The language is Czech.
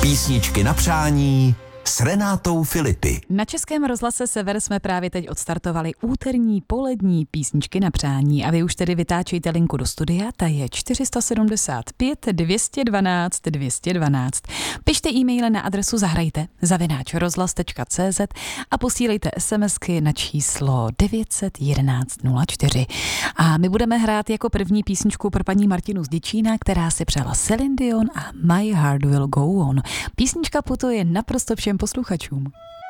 Písničky na přání s Renátou Filipy. Na Českém rozhlase Sever jsme právě teď odstartovali úterní polední písničky na přání a vy už tedy vytáčejte linku do studia, ta je 475 212 212. Pište e-maily na adresu zahrajte@rozhlas.cz a posílejte SMSky na číslo 911 04. A my budeme hrát jako první písničku pro paní Martinu z Děčína, která si přála Celine Dion a My Heart Will Go On. Písnička putuje naprosto všem posluchačům.